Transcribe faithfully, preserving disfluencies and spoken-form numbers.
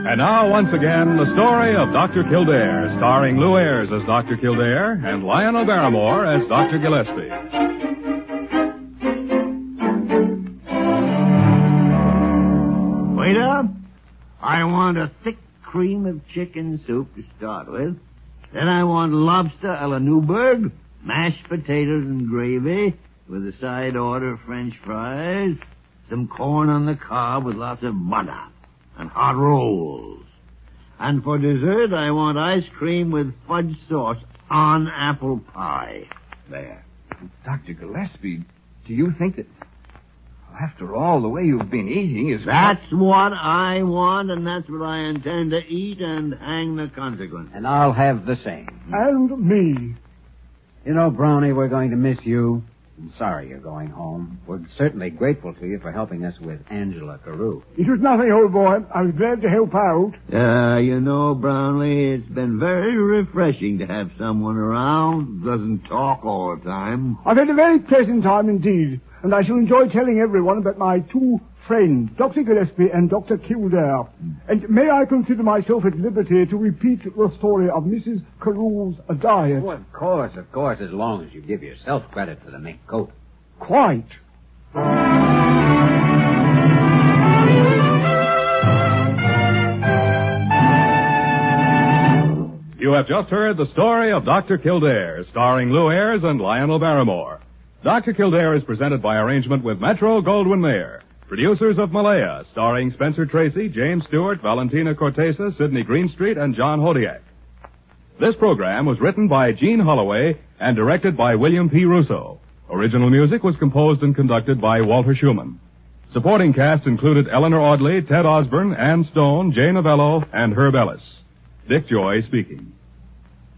And now, once again, the story of Doctor Kildare, starring Lou Ayres as Doctor Kildare and Lionel Barrymore as Doctor Gillespie. Waiter, I want a thick cream of chicken soup to start with. Then I want lobster a la Newburgh, mashed potatoes and gravy, with a side order of French fries, some corn on the cob with lots of butter, and hot rolls. And for dessert, I want ice cream with fudge sauce on apple pie. There. Doctor Gillespie, do you think that, after all, the way you've been eating is... That's what I want, and that's what I intend to eat, and hang the consequence. And I'll have the same. And me. You know, Brownie, we're going to miss you. I'm sorry you're going home. We're certainly grateful to you for helping us with Angela Carew. It was nothing, old boy. I was glad to help out. Uh, you know, Brownlee, it's been very refreshing to have someone around who doesn't talk all the time. I've had a very pleasant time indeed, and I shall enjoy telling everyone about my two friends, Doctor Gillespie and Doctor Kildare. Mm. And may I consider myself at liberty to repeat the story of Missus Carew's diet? Oh, of course, of course, as long as you give yourself credit for the mink coat. Quite. You have just heard the story of Doctor Kildare, starring Lou Ayres and Lionel Barrymore. Doctor Kildare is presented by arrangement with Metro-Goldwyn-Mayer. Producers of Malaya, starring Spencer Tracy, James Stewart, Valentina Cortesa, Sidney Greenstreet, and John Hodiak. This program was written by Gene Holloway and directed by William P. Russo. Original music was composed and conducted by Walter Schumann. Supporting cast included Eleanor Audley, Ted Osborne, Ann Stone, Jay Novello, and Herb Ellis. Dick Joy speaking.